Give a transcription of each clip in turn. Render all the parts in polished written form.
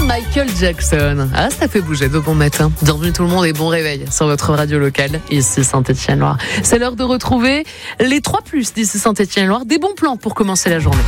Michael Jackson. Ah, ça fait bouger de bon matin. Bienvenue tout le monde et bon réveil sur votre radio locale, ici Saint-Étienne-Loire. C'est l'heure de retrouver les 3+, d'ici Saint-Étienne-Loire. Des bons plans pour commencer la journée.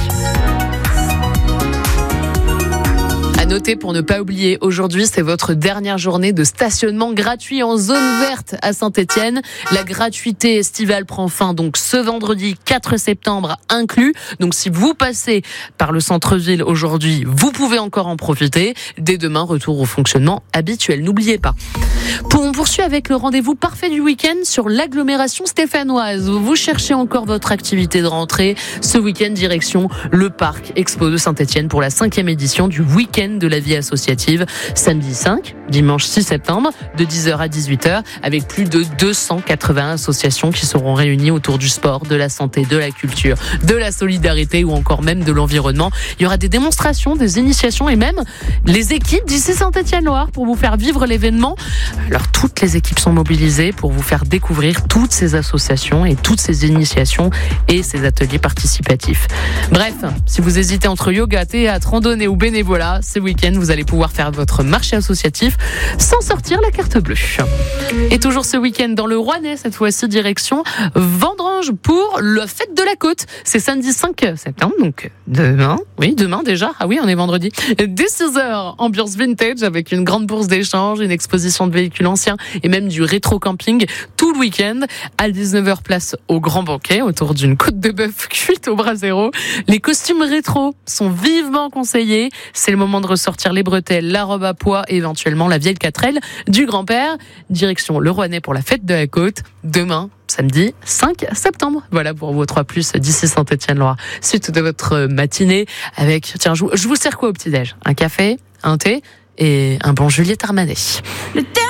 À noter pour ne pas oublier, aujourd'hui c'est votre dernière journée de stationnement gratuit en zone verte à Saint-Étienne. La gratuité estivale prend fin donc ce vendredi 4 septembre inclus. Donc si vous passez par le centre-ville aujourd'hui, vous pouvez encore en profiter. Dès demain, retour au fonctionnement habituel. N'oubliez pas. On poursuit avec le rendez-vous parfait du week-end sur l'agglomération stéphanoise. Vous cherchez encore votre activité de rentrée. Ce week-end, direction le parc Expo de Saint-Étienne pour la 5e édition du week-end de la vie associative. Samedi 5, dimanche 6 septembre, de 10h à 18h, avec plus de 280 associations qui seront réunies autour du sport, de la santé, de la culture, de la solidarité ou encore même de l'environnement. Il y aura des démonstrations, des initiations et même les équipes d'ici Saint-Étienne-Loire pour vous faire vivre l'événement. Alors toutes les équipes sont mobilisées pour vous faire découvrir toutes ces associations et toutes ces initiations et ces ateliers participatifs. Bref, si vous hésitez entre yoga, théâtre, randonnée ou bénévolat, ce week-end vous allez pouvoir faire votre marché associatif sans sortir la carte bleue. Et toujours ce week-end dans le Rouennais, cette fois-ci direction Vendrange pour la fête de la côte. C'est samedi 5 septembre, donc demain déjà. Ah oui, on est vendredi. Dès 6h, ambiance vintage avec une grande bourse d'échange, une exposition de véhicules anciens et même du rétro-camping tout le week-end. À 19h, place au grand banquet autour d'une côte de bœuf cuite au brasero. Les costumes rétro sont vivement conseillés. C'est le moment de ressortir les bretelles, la robe à pois et éventuellement la vieille 4L du grand-père. Direction le Rouennais pour la fête de la côte. Demain, samedi 5 septembre. Voilà pour vos 3+ d'ici Saint-Étienne-Loire. Suite de votre matinée avec, tiens, je vous sers quoi au petit-déj? Un café, un thé et un bon Juliette Armanet.